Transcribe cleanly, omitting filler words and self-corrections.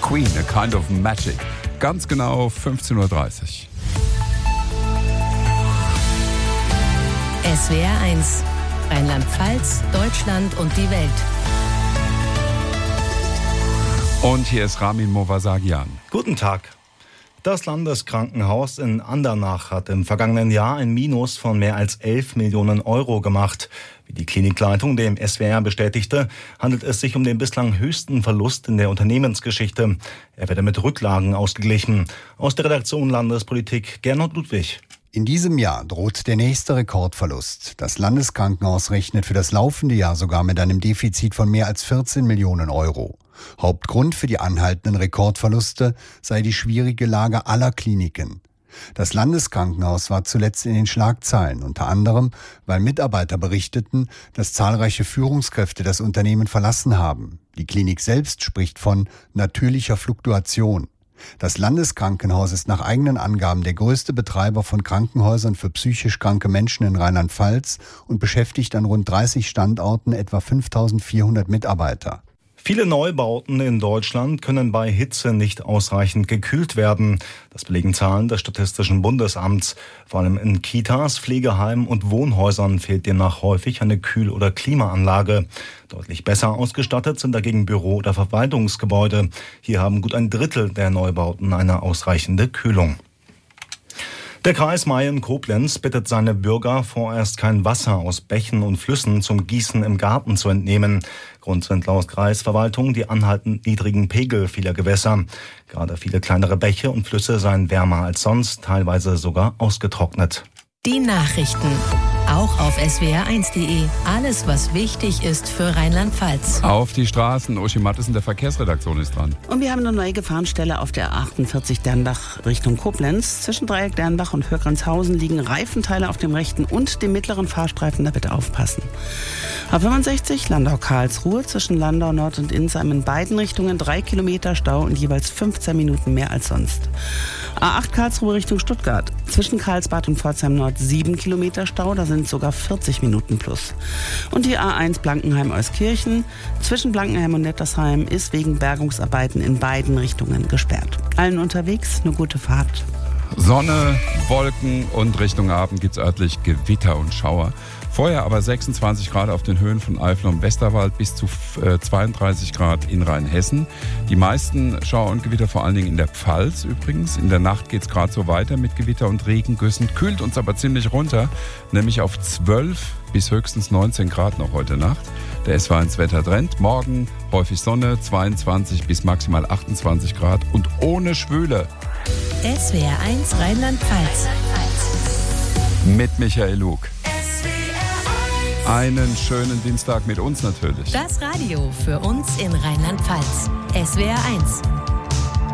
Queen, A Kind of Magic. Ganz genau 15.30 Uhr. SWR 1, Rheinland-Pfalz, Deutschland und die Welt. Und hier ist Ramin Movasagian. Guten Tag. Das Landeskrankenhaus in Andernach hat im vergangenen Jahr ein Minus von mehr als 11 Millionen Euro gemacht. Wie die Klinikleitung dem SWR bestätigte, handelt es sich um den bislang höchsten Verlust in der Unternehmensgeschichte. Er werde mit Rücklagen ausgeglichen. Aus der Redaktion Landespolitik Gernot Ludwig. In diesem Jahr droht der nächste Rekordverlust. Das Landeskrankenhaus rechnet für das laufende Jahr sogar mit einem Defizit von mehr als 14 Millionen Euro. Hauptgrund für die anhaltenden Rekordverluste sei die schwierige Lage aller Kliniken. Das Landeskrankenhaus war zuletzt in den Schlagzeilen, unter anderem, weil Mitarbeiter berichteten, dass zahlreiche Führungskräfte das Unternehmen verlassen haben. Die Klinik selbst spricht von natürlicher Fluktuation. Das Landeskrankenhaus ist nach eigenen Angaben der größte Betreiber von Krankenhäusern für psychisch kranke Menschen in Rheinland-Pfalz und beschäftigt an rund 30 Standorten etwa 5.400 Mitarbeiter. Viele Neubauten in Deutschland können bei Hitze nicht ausreichend gekühlt werden. Das belegen Zahlen des Statistischen Bundesamts. Vor allem in Kitas, Pflegeheimen und Wohnhäusern fehlt demnach häufig eine Kühl- oder Klimaanlage. Deutlich besser ausgestattet sind dagegen Büro- oder Verwaltungsgebäude. Hier haben gut ein Drittel der Neubauten eine ausreichende Kühlung. Der Kreis Mayen-Koblenz bittet seine Bürger, vorerst kein Wasser aus Bächen und Flüssen zum Gießen im Garten zu entnehmen. Grund sind laut Kreisverwaltung die anhaltend niedrigen Pegel vieler Gewässer. Gerade viele kleinere Bäche und Flüsse seien wärmer als sonst, teilweise sogar ausgetrocknet. Die Nachrichten, auch auf swr1.de. Alles, was wichtig ist für Rheinland-Pfalz. Auf die Straßen. Uschi Mattesen der Verkehrsredaktion ist dran. Und wir haben eine neue Gefahrenstelle auf der 48 Dernbach Richtung Koblenz. Zwischen Dreieck Dernbach und Hörgrenzhausen liegen Reifenteile auf dem rechten und dem mittleren Fahrstreifen. Da bitte aufpassen. A65 Landau-Karlsruhe zwischen Landau Nord und Insheim in beiden Richtungen 3 Kilometer Stau und jeweils 15 Minuten mehr als sonst. A8 Karlsruhe Richtung Stuttgart. Zwischen Karlsbad und Pforzheim Nord 7 Kilometer Stau, da sind sogar 40 Minuten plus. Und die A1 Blankenheim-Euskirchen zwischen Blankenheim und Nettersheim ist wegen Bergungsarbeiten in beiden Richtungen gesperrt. Allen unterwegs eine gute Fahrt. Sonne, Wolken und Richtung Abend gibt es örtlich Gewitter und Schauer. Vorher aber 26 Grad auf den Höhen von Eifel und Westerwald bis zu 32 Grad in Rheinhessen. Die meisten Schauer und Gewitter vor allen Dingen in der Pfalz übrigens. In der Nacht geht es gerade so weiter mit Gewitter und Regengüssen. Kühlt uns aber ziemlich runter, nämlich auf 12 bis höchstens 19 Grad noch heute Nacht. Der SWR1 Wettertrend. Morgen häufig Sonne, 22 bis maximal 28 Grad und ohne Schwüle. SWR1 Rheinland-Pfalz. Mit Michael Lug. Einen schönen Dienstag mit uns natürlich. Das Radio für uns in Rheinland-Pfalz. SWR1.